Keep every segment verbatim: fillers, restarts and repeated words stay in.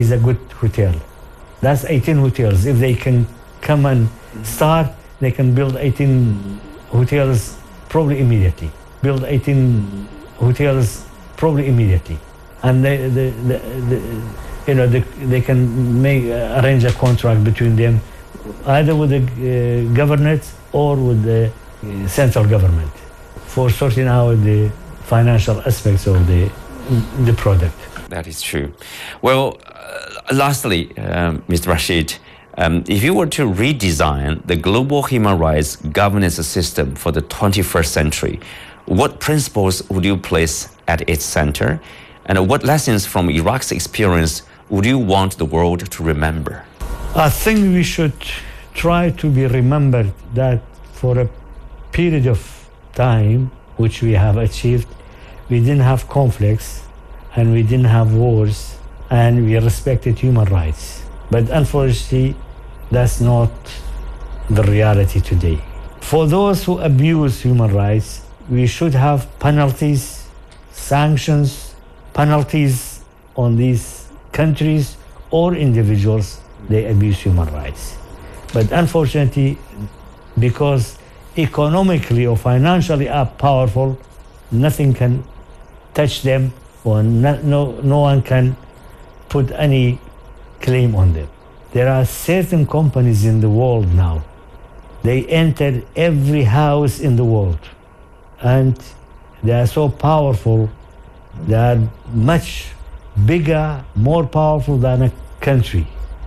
is a good hotel. That's eighteen hotels. If they can come and start, they can build eighteen hotels probably immediately. Build eighteen hotels probably immediately. And they, they, they, they you know, they, they can make, uh, arrange a contract between them, either with the uh, government or with the uh, central government, for sorting out the financial aspects of the, the product. That is true. Well, uh, lastly, um, Mister Rashid, um, if you were to redesign the global human rights governance system for the twenty-first century, what principles would you place at its center? And what lessons from Iraq's experience would you want the world to remember? I think we should try to be remembered that for a period of time, which we have achieved, we didn't have conflicts and we didn't have wars and we respected human rights. But unfortunately, that's not the reality today. For those who abuse human rights, we should have penalties, sanctions, penalties on these countries or individuals they abuse human rights. But unfortunately, because economically or financially are powerful, nothing can touch them, or no, no, no one can put any claim on them. There are certain companies in the world now. They enter every house in the world, and they are so powerful. They are much bigger, more powerful than a country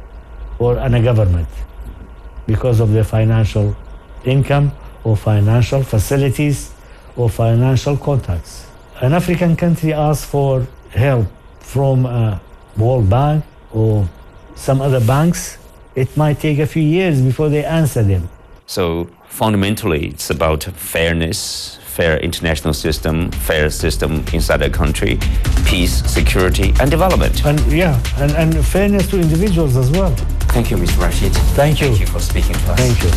or a government because of their financial income or financial facilities or financial contacts. An African country asks for help from a World Bank or some other banks, it might take a few years before they answer them. So fundamentally, it's about fairness, fair international system, fair system inside a country, peace, security, and development. And yeah, and, and fairness to individuals as well. Thank you, Mister Rashid. Thank you. Thank you for speaking to us. Thank you.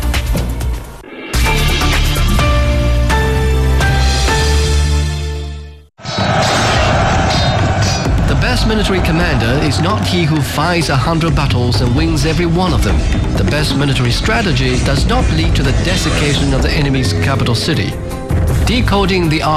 The best military commander is not he who fights a hundred battles and wins every one of them. The best military strategy does not lead to the desiccation of the enemy's capital city. Decoding the